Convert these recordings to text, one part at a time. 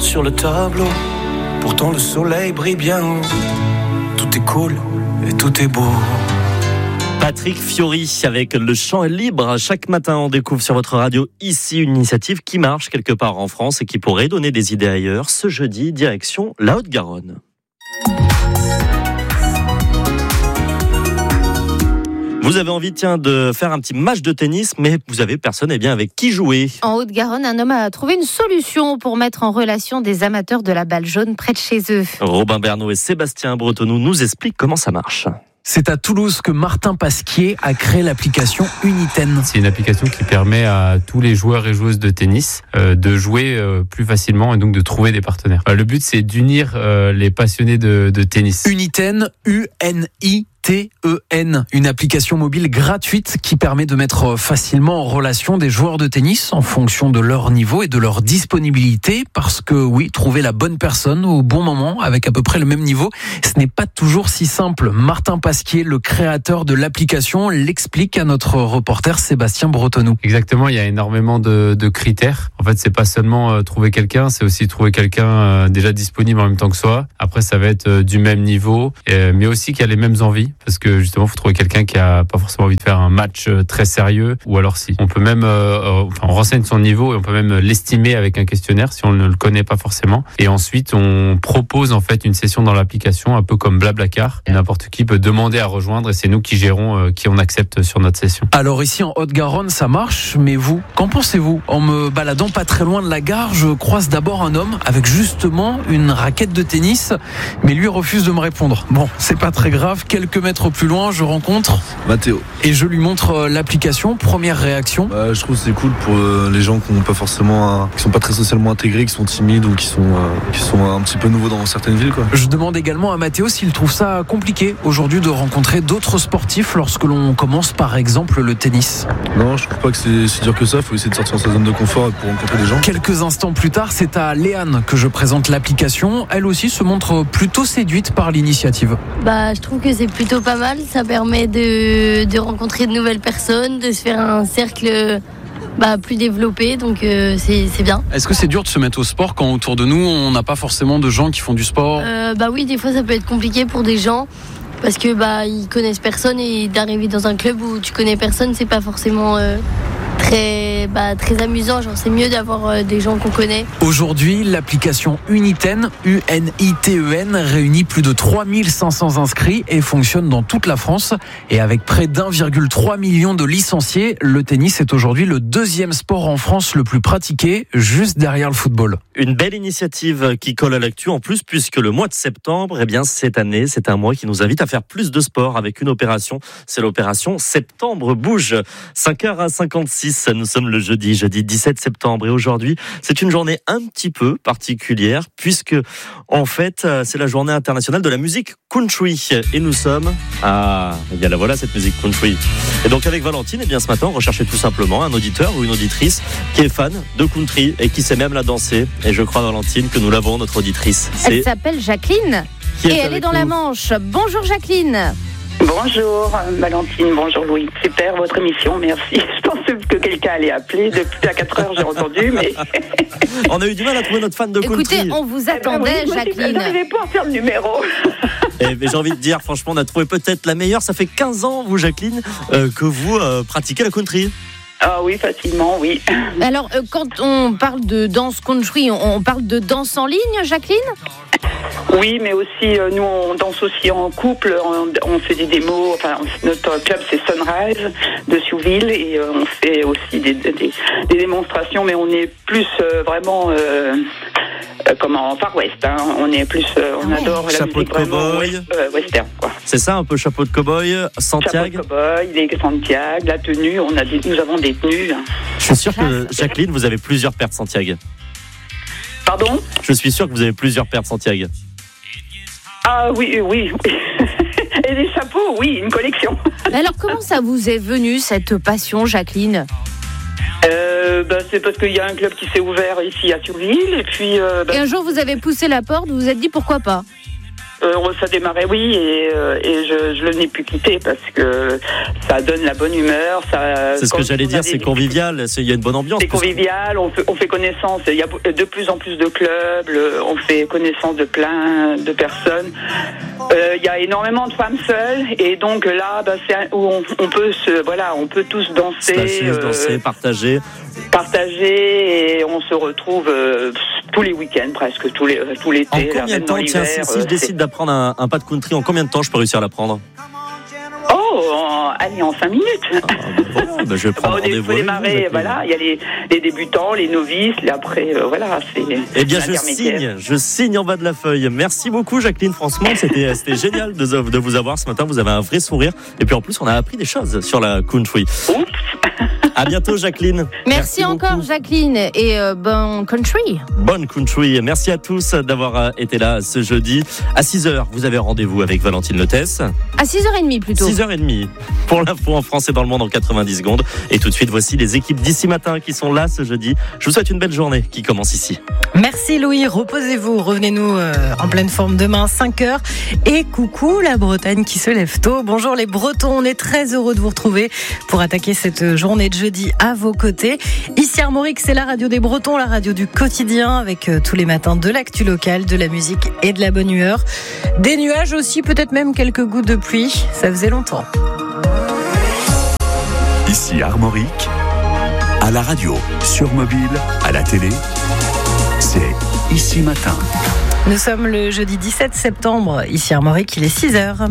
sur le tableau. Pourtant le soleil brille bien haut. Tout est cool et tout est beau. Patrick Fiori avec Le Chant est libre. Chaque matin, on découvre sur votre radio ici une initiative qui marche quelque part en France et qui pourrait donner des idées ailleurs. Ce jeudi, direction la Haute-Garonne. Vous avez envie, de faire un petit match de tennis, mais vous avez personne avec qui jouer. En Haute-Garonne, un homme a trouvé une solution pour mettre en relation des amateurs de la balle jaune près de chez eux. Robin Bernot et Sébastien Bretonneau nous expliquent comment ça marche. C'est à Toulouse que Martin Pasquier a créé l'application Uniten. C'est une application qui permet à tous les joueurs et joueuses de tennis de jouer plus facilement et donc de trouver des partenaires. Le but, c'est d'unir les passionnés de tennis. Uniten, UNITEN, une application mobile gratuite qui permet de mettre facilement en relation des joueurs de tennis en fonction de leur niveau et de leur disponibilité, parce que oui, trouver la bonne personne au bon moment avec à peu près le même niveau, ce n'est pas toujours si simple. Martin Pasquier, le créateur de l'application, l'explique à notre reporter Sébastien Bretonneau. Exactement, il y a énormément de critères. En fait, c'est pas seulement trouver quelqu'un, c'est aussi trouver quelqu'un déjà disponible en même temps que soi. Après, ça va être du même niveau, mais aussi qui a les mêmes envies. Parce que justement, il faut trouver quelqu'un qui a pas forcément envie de faire un match très sérieux, ou alors si. On peut même, on renseigne son niveau et on peut même l'estimer avec un questionnaire si on ne le connaît pas forcément. Et ensuite, on propose en fait une session dans l'application, un peu comme Blablacar. N'importe qui peut demander à rejoindre et c'est nous qui gérons qui on accepte sur notre session. Alors ici en Haute-Garonne, ça marche, mais vous, qu'en pensez-vous ? En me baladant pas très loin de la gare, je croise d'abord un homme avec justement une raquette de tennis, mais lui refuse de me répondre. Bon, c'est pas très grave, quelques mètres plus loin, je rencontre Mathéo et je lui montre l'application. Première réaction. Je trouve que c'est cool pour les gens qui n'ont pas forcément, qui sont pas très socialement intégrés, qui sont timides ou qui sont un petit peu nouveaux dans certaines villes, quoi. Je demande également à Mathéo s'il trouve ça compliqué aujourd'hui de rencontrer d'autres sportifs lorsque l'on commence par exemple le tennis. Non, je trouve pas que c'est si dur que ça. Il faut essayer de sortir de sa zone de confort pour rencontrer des gens. Quelques instants plus tard, c'est à Léane que je présente l'application. Elle aussi se montre plutôt séduite par l'initiative. Je trouve que c'est plutôt pas mal. Ça permet de rencontrer de nouvelles personnes, de se faire un cercle plus développé, donc c'est bien. Est-ce que c'est dur de se mettre au sport quand autour de nous on n'a pas forcément de gens qui font du sport ? Oui, des fois ça peut être compliqué pour des gens parce que ils connaissent personne et d'arriver dans un club où tu connais personne, c'est pas forcément très amusant. Genre, c'est mieux d'avoir des gens qu'on connaît. Aujourd'hui, l'application Uniten, UNITEN, réunit plus de 3500 inscrits et fonctionne dans toute la France. Et avec près d'1,3 million de licenciés, le tennis est aujourd'hui le deuxième sport en France le plus pratiqué, juste derrière le football. Une belle initiative qui colle à l'actu en plus, puisque le mois de septembre, cette année, c'est un mois qui nous invite à faire plus de sport avec une opération. C'est l'opération Septembre Bouge. 5h56, nous sommes le jeudi 17 septembre. Et aujourd'hui, c'est une journée un petit peu particulière, puisque, en fait, c'est la journée internationale de la musique country. Et nous sommes voilà cette musique country. Et donc, avec Valentine, ce matin, on recherchait tout simplement un auditeur ou une auditrice qui est fan de country et qui sait même la danser. Et je crois, Valentine, que nous l'avons, notre auditrice. Elle s'appelle Jacqueline et elle est dans la Manche. Bonjour Jacqueline. Bonjour Valentine, bonjour Louis. Super votre émission, merci. Je pensais que quelqu'un allait appeler depuis à 4 heures, j'ai entendu, mais... On a eu du mal à trouver notre fan de country. Écoutez, on vous attendait, Jacqueline. Je n'arrivais pas à faire le numéro. J'ai envie de dire, franchement, on a trouvé peut-être la meilleure. Ça fait 15 ans, vous Jacqueline, que vous pratiquez la country. Ah oui, facilement, oui. Alors, quand on parle de danse country, on parle de danse en ligne, Jacqueline ? Oui, mais aussi, nous, on danse aussi en couple, on fait des démos, notre club, c'est Sunrise de Siouville, et on fait aussi des démonstrations, mais on est plus vraiment... Far West, on est plus, on adore la chapeau musique de cow-boy, western, quoi. C'est ça, un peu chapeau de cow-boy, Santiago. Chapeau de cow-boy, les Santiago, la tenue, nous avons des tenues. Je suis sûr que Jacqueline, vous avez plusieurs paires de Santiago. Pardon ? Je suis sûr que vous avez plusieurs paires de Santiago. Ah oui. Et des chapeaux, oui, une collection. Alors comment ça vous est venu cette passion, Jacqueline ? C'est parce qu'il y a un club qui s'est ouvert ici à Siouville et puis... Et un jour vous avez poussé la porte, vous vous êtes dit pourquoi pas ? Ça démarrait, oui, et je le n'ai plus quitté parce que ça donne la bonne humeur. C'est ce que j'allais dire, c'est convivial, il y a une bonne ambiance. C'est convivial, on fait connaissance. Il y a de plus en plus de clubs, on fait connaissance de plein de personnes. Il y a énormément de femmes seules, et donc là, c'est où on peut tous danser, partager, et on se retrouve tous les week-ends, presque tous l'été. En combien de temps, tiens, si je décide d'apprendre un pas de country, en combien de temps je peux réussir à l'apprendre? Allez, en 5 minutes. Je vais prendre rendez-vous. Il faut démarrer, voilà, il y a les débutants, les novices, après, c'est. Eh bien, je signe en bas de la feuille. Merci beaucoup, Jacqueline. Franchement, c'était génial de vous avoir ce matin. Vous avez un vrai sourire. Et puis en plus, on a appris des choses sur la country. Oups. À bientôt, Jacqueline. Merci encore, beaucoup. Jacqueline, et bonne country. Bonne country. Merci à tous d'avoir été là ce jeudi. À 6h, vous avez rendez-vous avec Valentine Lotès. À 6h30 plutôt. 6h30 pour l'info en France et dans le monde en 90 secondes. Et tout de suite, voici les équipes d'ici matin qui sont là ce jeudi. Je vous souhaite une belle journée qui commence ici. Merci Louis, reposez-vous. Revenez-nous en pleine forme demain, 5h. Et coucou la Bretagne qui se lève tôt. Bonjour les Bretons, on est très heureux de vous retrouver pour attaquer cette journée de jeudi à vos côtés. Ici Armorique, c'est la radio des Bretons, la radio du quotidien, avec tous les matins de l'actu locale, de la musique et de la bonne humeur. Des nuages aussi, peut-être même quelques gouttes de pluie. Ça faisait longtemps. Ici Armorique, à la radio, sur mobile, à la télé, c'est Ici Matin. Nous sommes le jeudi 17 septembre, ici Armorique, il est 6h.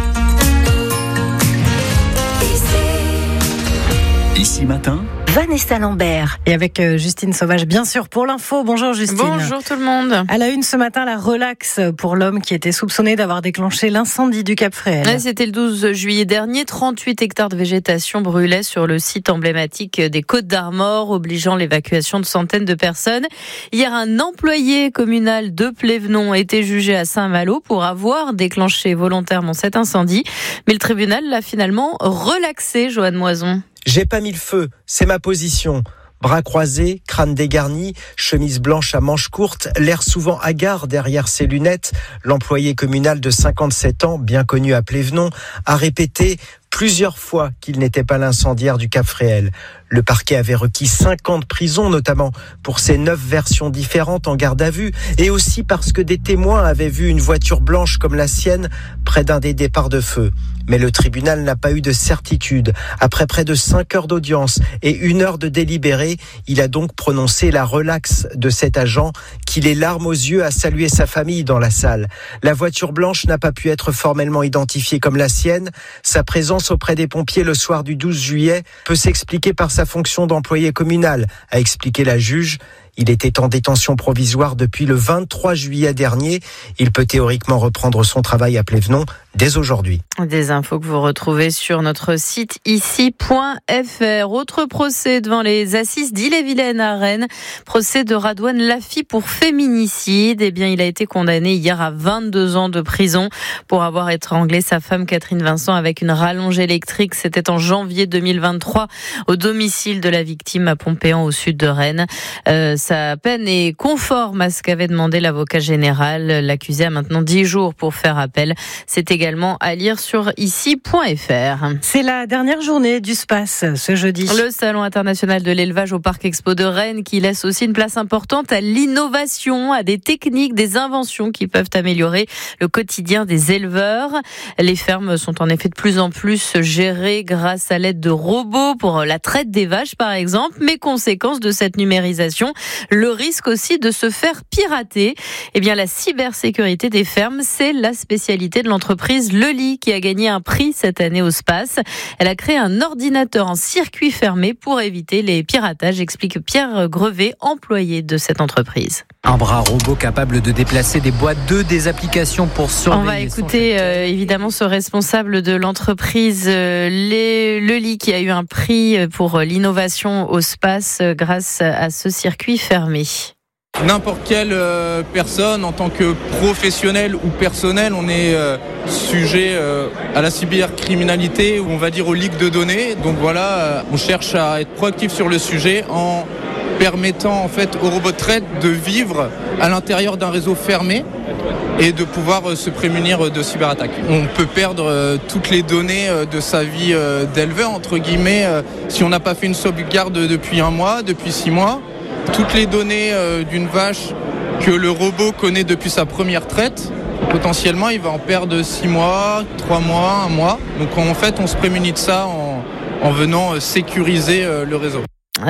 Ici Matin, Vanessa Lambert. Et avec Justine Sauvage, bien sûr, pour l'info. Bonjour Justine. Bonjour tout le monde. À la une ce matin, la relaxe pour l'homme qui était soupçonné d'avoir déclenché l'incendie du Cap Fréhel. Ouais, c'était le 12 juillet dernier. 38 hectares de végétation brûlaient sur le site emblématique des Côtes d'Armor, obligeant l'évacuation de centaines de personnes. Hier, un employé communal de Plévenon a été jugé à Saint-Malo pour avoir déclenché volontairement cet incendie. Mais le tribunal l'a finalement relaxé, Joanne Moison. J'ai pas mis le feu, c'est ma position. Bras croisés, crâne dégarni, chemise blanche à manches courtes, l'air souvent hagard derrière ses lunettes, l'employé communal de 57 ans, bien connu à Plévenon, a répété plusieurs fois qu'il n'était pas l'incendiaire du Cap Fréhel. Le parquet avait requis 5 ans de prison, notamment pour ses 9 versions différentes en garde à vue, et aussi parce que des témoins avaient vu une voiture blanche comme la sienne près d'un des départs de feu. Mais le tribunal n'a pas eu de certitude. Après près de 5 heures d'audience et 1 heure de délibéré, il a donc prononcé la relaxe de cet agent qui, les larmes aux yeux, a salué sa famille dans la salle. La voiture blanche n'a pas pu être formellement identifiée comme la sienne. Sa présence auprès des pompiers le soir du 12 juillet peut s'expliquer par sa fonction d'employé communal, a expliqué la juge. Il était en détention provisoire depuis le 23 juillet dernier. Il peut théoriquement reprendre son travail à Plévenon dès aujourd'hui. Des infos que vous retrouvez sur notre site ici.fr. Autre procès devant les assises d'Ille-et-Vilaine à Rennes. Procès de Radouane Lafi pour féminicide. Eh bien, il a été condamné hier à 22 ans de prison pour avoir étranglé sa femme Catherine Vincent avec une rallonge électrique. C'était en janvier 2023 au domicile de la victime à Pompéan au sud de Rennes. Sa peine est conforme à ce qu'avait demandé l'avocat général. L'accusé a maintenant 10 jours pour faire appel. C'est également à lire sur ici.fr. C'est la dernière journée du SPACE ce jeudi. Le Salon international de l'élevage au Parc Expo de Rennes qui laisse aussi une place importante à l'innovation, à des techniques, des inventions qui peuvent améliorer le quotidien des éleveurs. Les fermes sont en effet de plus en plus gérées grâce à l'aide de robots pour la traite des vaches par exemple. Mais conséquence de cette numérisation, le risque aussi de se faire pirater. Eh bien, la cybersécurité des fermes, c'est la spécialité de l'entreprise Lely qui a gagné un prix cette année au SPACE. Elle a créé un ordinateur en circuit fermé pour éviter les piratages, explique Pierre Grevet, employé de cette entreprise. Un bras robot capable de déplacer des boîtes d'œufs, des applications pour surveiller. On va écouter évidemment ce responsable de l'entreprise Lely qui a eu un prix pour l'innovation au SPACE grâce à ce circuit fermé. N'importe quelle personne, en tant que professionnel ou personnel, on est sujet à la cybercriminalité ou on va dire au leak de données. Donc voilà, on cherche à être proactif sur le sujet en permettant en fait aux robots de traite de vivre à l'intérieur d'un réseau fermé et de pouvoir se prémunir de cyberattaques. On peut perdre toutes les données de sa vie d'éleveur, entre guillemets, si on n'a pas fait une sauvegarde depuis 1 mois, depuis 6 mois. Toutes les données d'une vache que le robot connaît depuis sa première traite, potentiellement il va en perdre 6 mois, 3 mois, 1 mois. Donc en fait on se prémunit de ça en venant sécuriser le réseau.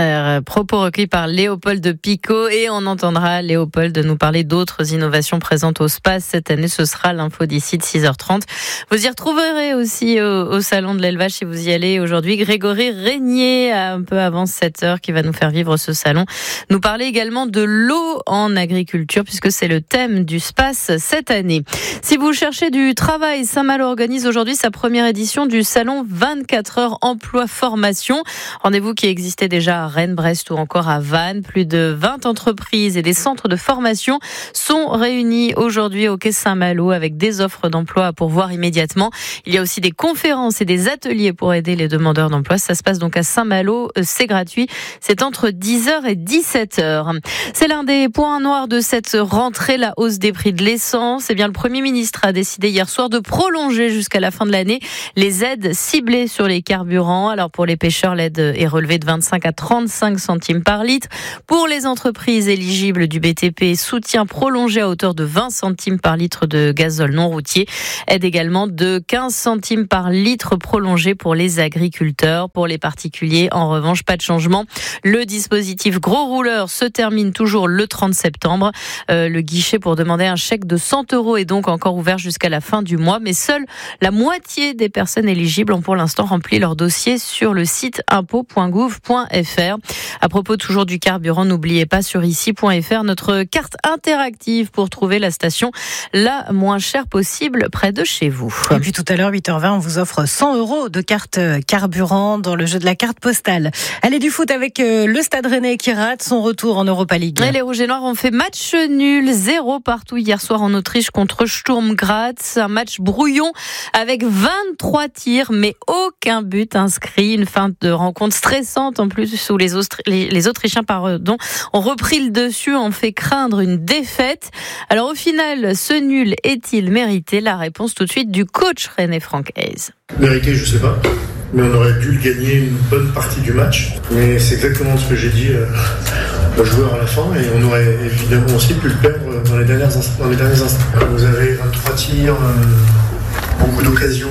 Propos recueillis par Léopold Picot et on entendra Léopold nous parler d'autres innovations présentes au SPACE cette année. Ce sera l'info d'ici de 6h30. Vous y retrouverez aussi au salon de l'élevage si vous y allez aujourd'hui. Grégory Régnier, un peu avant 7h, qui va nous faire vivre ce salon. Nous parler également de l'eau en agriculture puisque c'est le thème du SPACE cette année. Si vous cherchez du travail, Saint-Malo organise aujourd'hui sa première édition du salon 24 heures emploi formation. Rendez-vous qui existait déjà à Rennes, Brest ou encore à Vannes. Plus de 20 entreprises et des centres de formation sont réunis aujourd'hui au quai Saint-Malo avec des offres d'emploi à pourvoir immédiatement. Il y a aussi des conférences et des ateliers pour aider les demandeurs d'emploi. Ça se passe donc à Saint-Malo, c'est gratuit. C'est entre 10h et 17h. C'est l'un des points noirs de cette rentrée, la hausse des prix de l'essence. Eh bien, le Premier ministre a décidé hier soir de prolonger jusqu'à la fin de l'année les aides ciblées sur les carburants. Alors pour les pêcheurs, l'aide est relevée de 25 à 35 centimes par litre. Pour les entreprises éligibles du BTP, soutien prolongé à hauteur de 20 centimes par litre de gazole non routier. Aide également de 15 centimes par litre prolongé pour les agriculteurs. Pour les particuliers, en revanche, pas de changement. Le dispositif gros rouleur se termine toujours le 30 septembre. Le guichet pour demander un chèque de 100 € est donc encore ouvert jusqu'à la fin du mois, mais seule la moitié des personnes éligibles ont pour l'instant rempli leur dossier sur le site impôts.gouv.fr. À propos toujours du carburant, n'oubliez pas sur ici.fr notre carte interactive pour trouver la station la moins chère possible près de chez vous. Et puis tout à l'heure, 8h20, on vous offre 100 € de carte carburant dans le jeu de la carte postale. Allez, du foot avec le Stade Rennais qui rate son retour en Europa League. Et les Rouges et Noirs ont fait match nul, 0 partout hier soir en Autriche contre Sturm Graz. Un match brouillon avec 23 tirs, mais aucun but inscrit. Une fin de rencontre stressante en plus où les Autrichiens ont repris le dessus, ont fait craindre une défaite. Alors au final, ce nul est-il mérité? La réponse tout de suite du coach René Franck Hayes. Mérité, je sais pas, mais on aurait dû gagner une bonne partie du match. Mais c'est exactement ce que j'ai dit aux joueurs à la fin, et on aurait évidemment aussi pu le perdre dans les derniers instants. Vous avez 23 tirs, beaucoup d'occasions,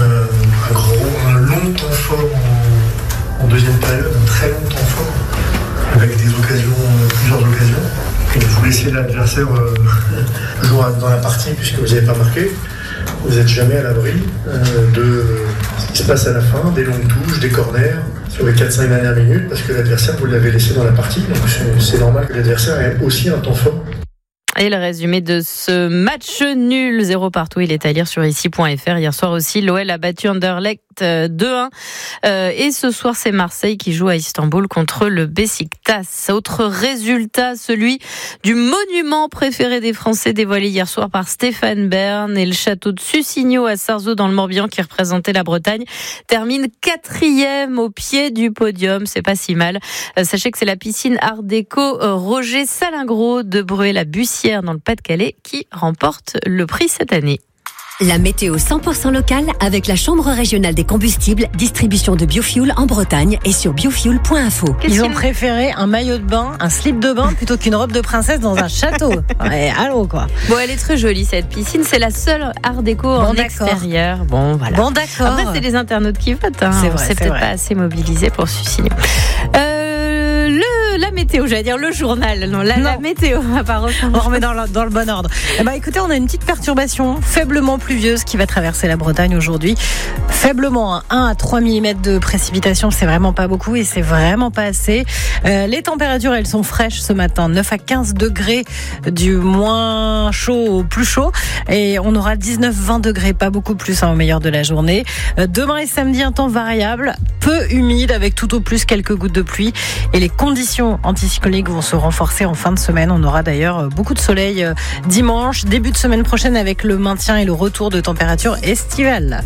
un long temps fort en deuxième période, un très long temps fort, avec plusieurs occasions. Et vous laissez l'adversaire jouer dans la partie puisque vous n'avez pas marqué. Vous n'êtes jamais à l'abri de ce qui se passe à la fin, des longues touches, des corners sur les 4-5 dernières minutes, parce que l'adversaire, vous l'avez laissé dans la partie. Donc c'est normal que l'adversaire ait aussi un temps fort. Et le résumé de ce match nul, 0 partout, il est à lire sur ici.fr. Hier soir aussi, l'OL a battu Anderlecht 2-1. Et ce soir, c'est Marseille qui joue à Istanbul contre le Beşiktaş. Autre résultat, celui du monument préféré des Français dévoilé hier soir par Stéphane Bern, et le château de Sussigno à Sarzeau dans le Morbihan qui représentait la Bretagne termine 4e au pied du podium. C'est pas si mal. Sachez que c'est la piscine Art Déco Roger Salingro de Bruay-la-Bussière dans le Pas-de-Calais qui remporte le prix cette année. La météo 100% locale avec la Chambre régionale des combustibles, distribution de biofuel en Bretagne et sur biofuel.info. Ils ont préféré un maillot de bain, un slip de bain plutôt qu'une robe de princesse dans un château. Ouais, allô quoi. Bon, elle est très jolie cette piscine, c'est la seule art déco en extérieur. Bon, voilà. Bon, d'accord. Après, c'est les internautes qui votent. Hein. C'est vrai, c'est peut-être pas assez mobilisé pour Sussigno. La météo, j'allais dire le journal. Non, la météo, on remet dans le bon ordre. Écoutez, on a une petite perturbation faiblement pluvieuse qui va traverser la Bretagne aujourd'hui. Faiblement, 1 à 3 mm de précipitations, c'est vraiment pas beaucoup et c'est vraiment pas assez. Les températures, elles sont fraîches ce matin, 9 à 15 degrés du moins chaud au plus chaud. Et on aura 19-20 degrés, pas beaucoup plus au meilleur de la journée. Demain et samedi, un temps variable, peu humide avec tout au plus quelques gouttes de pluie. Et les conditions anticycloniques vont se renforcer en fin de semaine. On aura d'ailleurs beaucoup de soleil dimanche, début de semaine prochaine avec le maintien et le retour de températures estivales.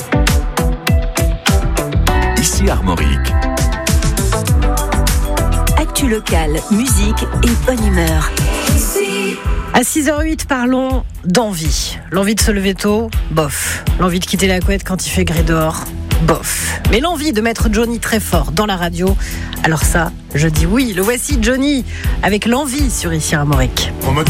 Ici Armorique. Actu locale, musique et bonne humeur. À 6h08, parlons d'envie. L'envie de se lever tôt, bof. L'envie de quitter la couette quand il fait gris dehors, bof. Mais l'envie de mettre Johnny très fort dans la radio, alors ça, je dis oui. Le voici Johnny, avec l'envie sur Ici à Armorique.